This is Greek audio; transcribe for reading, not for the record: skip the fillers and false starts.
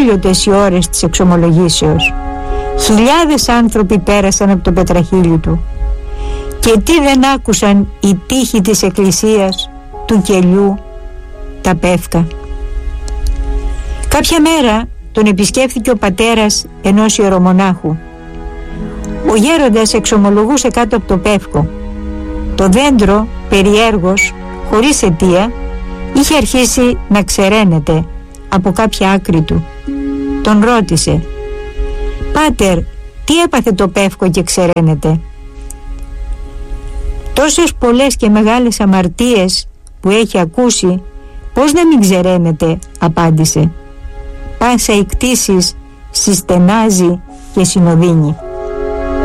ατέλειωτες οι ώρες της εξομολογήσεως. Χιλιάδες άνθρωποι πέρασαν από το πετραχύλι του. Και τι δεν άκουσαν οι τύχοι της εκκλησίας, του κελιού, τα πεύκα. Κάποια μέρα τον επισκέφθηκε ο πατέρας ενός ιερομονάχου. Ο γέροντας εξομολογούσε κάτω από το πεύκο. Το δέντρο, περιέργως, χωρίς αιτία, είχε αρχίσει να ξεραίνεται από κάποια άκρη του. Τον ρώτησε: «Πάτερ, τι έπαθε το πεύκο και ξεραίνεται?» «Τόσες πολλές και μεγάλες αμαρτίες που έχει ακούσει, πώς να μην ξεραίνεται?» απάντησε. «Πάσα η κτήσης συστενάζει και συνοδύνει».